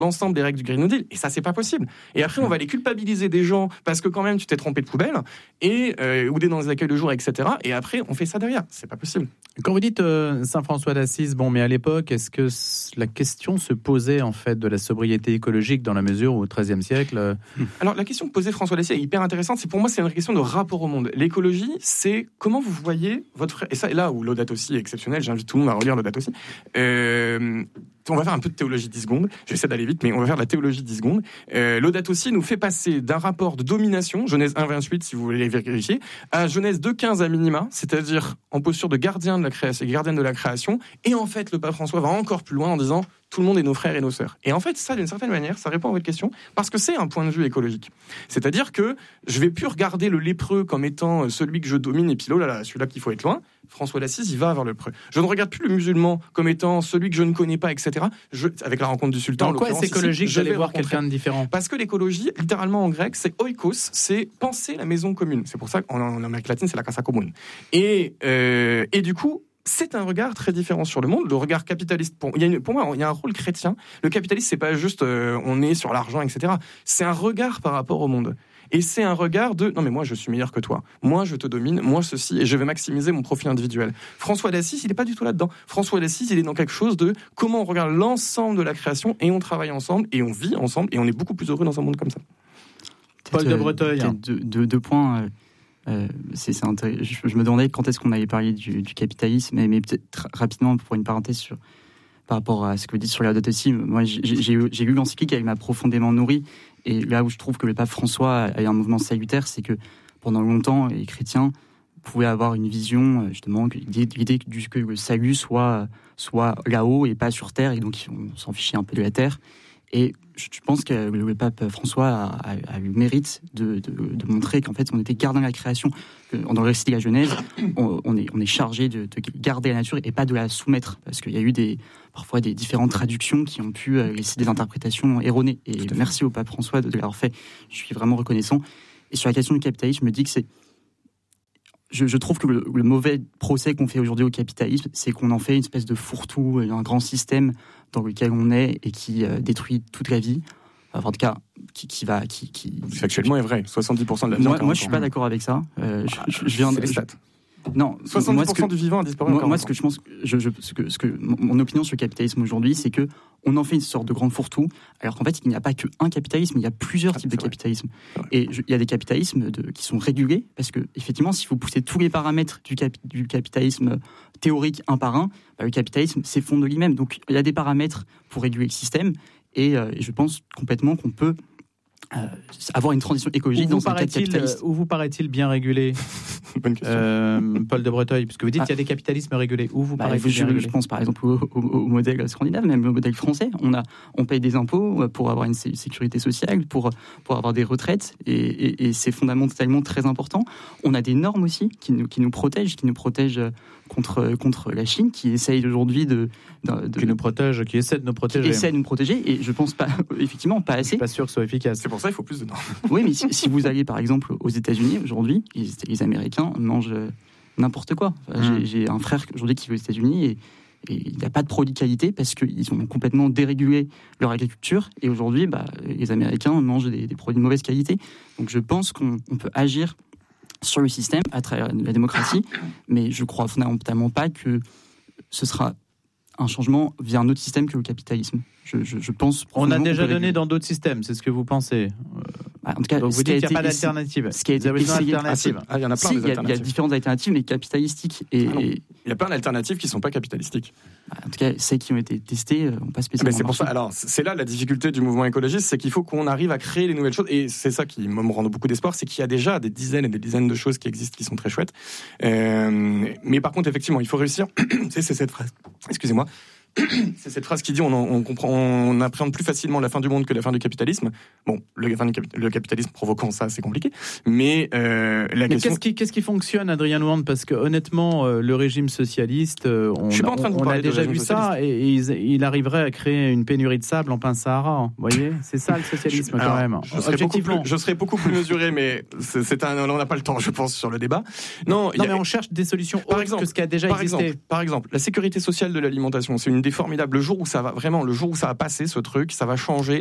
l'ensemble des règles du Green New Deal, et ça c'est pas possible. Et après on va aller culpabiliser des gens parce que quand même tu t'es trompé de poubelle et ou dans les accueils de jour, etc. Et après on fait ça derrière, c'est pas possible. Quand vous dites Saint François d'Assise, bon, mais à l'époque, est-ce que la question se posait en fait de la sobriété écologique dans la mesure où au XIIIe siècle Alors la question que posait François d'Assise est hyper intéressante. C'est pour moi c'est une question de rapport au monde. L'écologie, c'est comment vous voyez votre frère. Et ça, et là où Laudato Si est exceptionnel, j'invite tout le monde à relire Laudato Si. On va faire un peu de théologie 10 secondes. J'essaie d'aller vite, mais on va faire de la théologie 10 secondes. Laudato Si nous fait passer d'un rapport de domination, Genèse 1,28 si vous voulez vérifier, à Genèse 2,15 à minima, c'est-à-dire en posture de gardien de la création, gardienne de la création. Et en fait, le pape François va encore plus loin en disant tout le monde est nos frères et nos sœurs. Et en fait, ça, d'une certaine manière, ça répond à votre question, parce que c'est un point de vue écologique. C'est-à-dire que je vais plus regarder le lépreux comme étant celui que je domine, et puis là, là, celui-là qu'il faut être loin. François d'Assise, il va vers le lépreux. Je ne regarde plus le musulman comme étant celui que je ne connais pas, etc. Avec la rencontre du sultan. En quoi est-ce écologique d'aller voir quelqu'un de différent ? Parce que l'écologie, littéralement en grec, c'est oikos, c'est penser la maison commune. C'est pour ça qu'en Amérique latine, c'est la casa comune. Et du coup, c'est un regard très différent sur le monde. Le regard capitaliste, pour moi, il y a un rôle chrétien. Le capitalisme, c'est pas juste on est sur l'argent, etc. C'est un regard par rapport au monde. Et c'est un regard de non mais moi je suis meilleur que toi, moi je te domine, moi ceci, et je vais maximiser mon profit individuel. François d'Assise, il n'est pas du tout là-dedans. François d'Assise, il est dans quelque chose de comment on regarde l'ensemble de la création et on travaille ensemble et on vit ensemble et on est beaucoup plus heureux dans un monde comme ça. Paul de Breteuil. Deux points. Je me demandais quand est-ce qu'on allait parler du capitalisme, mais peut-être rapidement pour une parenthèse par rapport à ce que vous dites sur Laudato Si. Moi, j'ai lu l'encyclique, elle m'a profondément nourri. Et là où je trouve que le pape François a eu un mouvement salutaire, c'est que pendant longtemps, les chrétiens pouvaient avoir une vision, justement, l'idée que le salut soit là-haut et pas sur terre, et donc on s'en fichait un peu de la terre. Et je pense que le pape François a eu le mérite de montrer qu'en fait, on était gardant de la création. Dans le récit de la Genèse, on est chargé de garder la nature et pas de la soumettre. Parce qu'il y a eu parfois des différentes traductions qui ont pu laisser des interprétations erronées. Et merci au pape François de l'avoir fait. Je suis vraiment reconnaissant. Et sur la question du capitalisme, je me dis que je trouve que le mauvais procès qu'on fait aujourd'hui au capitalisme, c'est qu'on en fait une espèce de fourre-tout, un grand système dans lequel on est et qui détruit toute la vie. Enfin, en tout cas, qui factuellement est vrai. 70% de la vie. Moi, je suis pas d'accord avec ça. Je viens c'est les stats. Non, 70% du vivant a disparu. Moi, ce que je pense, mon opinion sur le capitalisme aujourd'hui, c'est que on en fait une sorte de grande fourre-tout, alors qu'en fait, il n'y a pas qu'un capitalisme, il y a plusieurs types de capitalisme. Et il y a des capitalismes qui sont régulés, parce que effectivement, si vous poussez tous les paramètres du capitalisme théorique un par un, le capitalisme s'effondre de lui-même. Donc, il y a des paramètres pour réguler le système, et je pense complètement qu'on peut avoir une transition écologique dans un cadre capitaliste. Où vous paraît-il bien régulé? Bonne question. Paul de Breteuil, puisque vous dites qu'il y a des capitalismes régulés. Où vous paraît-il bien régulé? Je pense par exemple au modèle scandinave, même au modèle français. On paye des impôts pour avoir une sécurité sociale, pour avoir des retraites, et c'est fondamentalement très important. On a des normes aussi qui nous protègent contre la Chine, qui essaye aujourd'hui qui essaie de nous protéger. Qui essaie de nous protéger, et je pense pas, effectivement, pas assez. Je suis pas sûr que ce soit efficace. C'est pour ça qu'il faut plus de normes. Oui, mais si vous allez par exemple aux États-Unis aujourd'hui, les Américains mangent n'importe quoi. J'ai un frère aujourd'hui qui vit aux États-Unis et il n'y a pas de produits de qualité parce qu'ils ont complètement dérégulé leur agriculture, et aujourd'hui, les Américains mangent des produits de mauvaise qualité. Donc je pense qu'on peut agir sur le système à travers la démocratie, mais je crois fondamentalement pas que ce sera un changement vers un autre système que le capitalisme. Je pense. On a déjà donné dans d'autres systèmes, c'est ce que vous pensez. En tout cas, donc vous dites qu'il n'y a pas d'alternative. Ce qui a été essayé, il y en a plein d'alternatives. Il y a différentes alternatives, mais capitalistiques. Il y a plein d'alternatives qui ne sont pas capitalistiques. En tout cas, celles qui ont été testées n'ont pas spécialement. Mais c'est pour ça. Alors, c'est là la difficulté du mouvement écologiste, c'est qu'il faut qu'on arrive à créer les nouvelles choses. Et c'est ça qui me rend beaucoup d'espoir, c'est qu'il y a déjà des dizaines et des dizaines de choses qui existent, qui sont très chouettes. Mais par contre, effectivement, il faut réussir. C'est cette phrase. Excusez-moi. C'est cette phrase qui dit on appréhende plus facilement la fin du monde que la fin du capitalisme. Bon, le capitalisme provoquant ça, c'est compliqué. Mais question... qu'est-ce qui fonctionne, Adrien Louand? Parce que honnêtement, le régime socialiste, on a déjà vu ça, et il arriverait à créer une pénurie de sable en plein Sahara. Vous voyez, c'est ça le socialisme quand même. Je serais beaucoup plus mesuré, mais on n'a pas le temps, je pense, sur le débat. Mais on cherche des solutions autres que ce qui a déjà existé. Par exemple, la sécurité sociale de l'alimentation, c'est une une idée formidable. Le jour où ça va passer ce truc, ça va changer